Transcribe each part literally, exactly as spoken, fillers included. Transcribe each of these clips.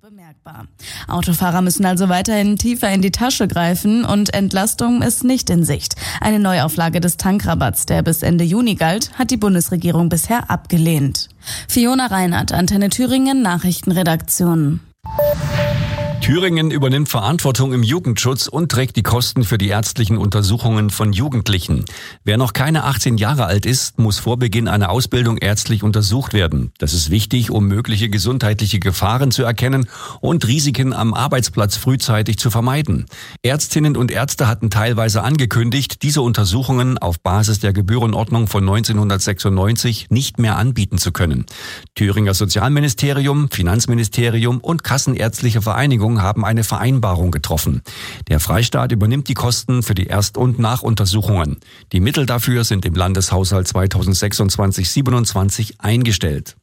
bemerkbar. Autofahrer müssen also weiterhin tiefer in die Tasche greifen und Entlastung ist nicht in Sicht. Eine Neuauflage des Tankrabatts, der bis Ende Juni galt, hat die Bundesregierung bisher abgelehnt. Fiona Reinhardt, Antenne Thüringen, Nachrichtenredaktion. Thüringen übernimmt Verantwortung im Jugendschutz und trägt die Kosten für die ärztlichen Untersuchungen von Jugendlichen. Wer noch keine achtzehn Jahre alt ist, muss vor Beginn einer Ausbildung ärztlich untersucht werden. Das ist wichtig, um mögliche gesundheitliche Gefahren zu erkennen und Risiken am Arbeitsplatz frühzeitig zu vermeiden. Ärztinnen und Ärzte hatten teilweise angekündigt, diese Untersuchungen auf Basis der Gebührenordnung von neunzehnhundertsechsundneunzig nicht mehr anbieten zu können. Thüringer Sozialministerium, Finanzministerium und Kassenärztliche Vereinigung haben eine Vereinbarung getroffen. Der Freistaat übernimmt die Kosten für die Erst- und Nachuntersuchungen. Die Mittel dafür sind im Landeshaushalt zweitausendsechsundzwanzig siebenundzwanzig eingestellt.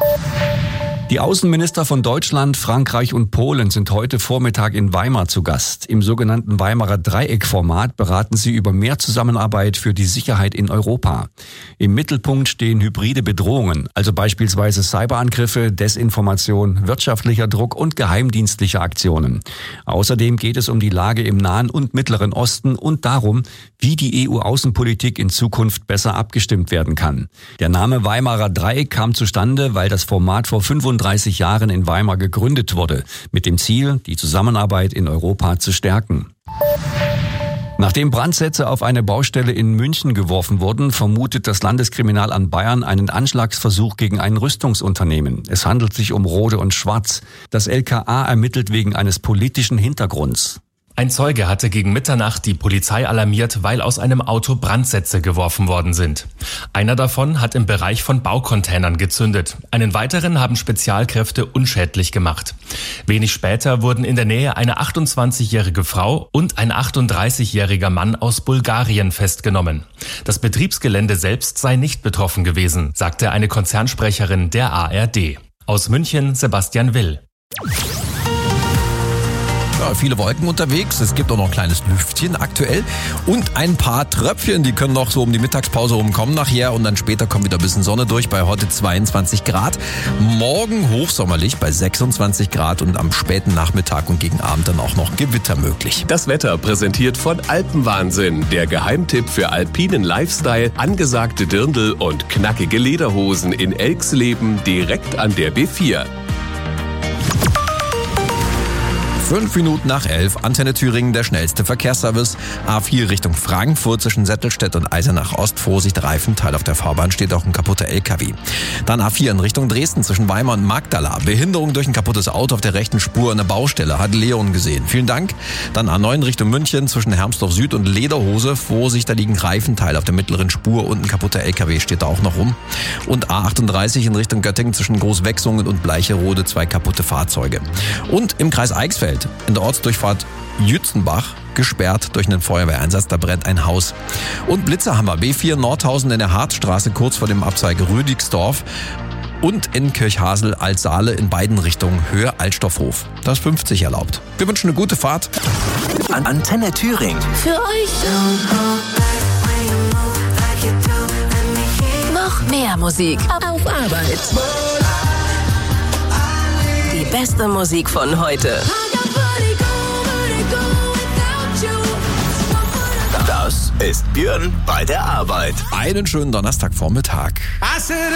Die Außenminister von Deutschland, Frankreich und Polen sind heute Vormittag in Weimar zu Gast. Im sogenannten Weimarer Dreieck-Format beraten sie über mehr Zusammenarbeit für die Sicherheit in Europa. Im Mittelpunkt stehen hybride Bedrohungen, also beispielsweise Cyberangriffe, Desinformation, wirtschaftlicher Druck und geheimdienstliche Aktionen. Außerdem geht es um die Lage im Nahen und Mittleren Osten und darum, wie die E U-Außenpolitik in Zukunft besser abgestimmt werden kann. Der Name Weimarer Dreieck kam zustande, weil das Format vor fünfunddreißig Jahren in Weimar gegründet wurde, mit dem Ziel, die Zusammenarbeit in Europa zu stärken. Nachdem Brandsätze auf eine Baustelle in München geworfen wurden, vermutet das Landeskriminalamt Bayern einen Anschlagsversuch gegen ein Rüstungsunternehmen. Es handelt sich um Rohde und Schwarz. Das L K A ermittelt wegen eines politischen Hintergrunds. Ein Zeuge hatte gegen Mitternacht die Polizei alarmiert, weil aus einem Auto Brandsätze geworfen worden sind. Einer davon hat im Bereich von Baucontainern gezündet. Einen weiteren haben Spezialkräfte unschädlich gemacht. Wenig später wurden in der Nähe eine achtundzwanzigjährige Frau und ein achtunddreißigjähriger Mann aus Bulgarien festgenommen. Das Betriebsgelände selbst sei nicht betroffen gewesen, sagte eine Konzernsprecherin der A R D. Aus München Sebastian Will. Ja, viele Wolken unterwegs, es gibt auch noch ein kleines Lüftchen aktuell und ein paar Tröpfchen, die können noch so um die Mittagspause rumkommen nachher und dann später kommt wieder ein bisschen Sonne durch bei heute zweiundzwanzig Grad. Morgen hochsommerlich bei sechsundzwanzig Grad und am späten Nachmittag und gegen Abend dann auch noch Gewitter möglich. Das Wetter präsentiert von Alpenwahnsinn, der Geheimtipp für alpinen Lifestyle, angesagte Dirndl und knackige Lederhosen in Elxleben direkt an der B vier. Fünf Minuten nach elf, Antenne Thüringen, der schnellste Verkehrsservice. A vier Richtung Frankfurt zwischen Settelstedt und Eisenach Ost. Vorsicht, Reifenteil auf der Fahrbahn, steht auch ein kaputter L K W. Dann A vier in Richtung Dresden zwischen Weimar und Magdala. Behinderung durch ein kaputtes Auto auf der rechten Spur an der Baustelle. Hat Leon gesehen. Vielen Dank. Dann A neun Richtung München zwischen Hermsdorf Süd und Lederhose. Vorsicht, da liegen Reifenteile auf der mittleren Spur und ein kaputter L K W steht da auch noch rum. Und A achtunddreißig in Richtung Göttingen zwischen Großwechsungen und Bleicherode. Zwei kaputte Fahrzeuge. Und im Kreis Eichsfeld in der Ortsdurchfahrt Jützenbach gesperrt durch einen Feuerwehreinsatz, da brennt ein Haus. Und Blitzer haben wir, B vier Nordhausen in der Hartstraße kurz vor dem Abzweig Rüdigsdorf und in Kirchhasel Altsaale in beiden Richtungen Höhe Altstoffhof. Das ist fünfzig erlaubt. Wir wünschen eine gute Fahrt. An Antenne Thüringen. Für euch. Noch mehr Musik auf Arbeit. Die beste Musik von heute. Das ist Björn bei der Arbeit. Einen schönen Donnerstagvormittag.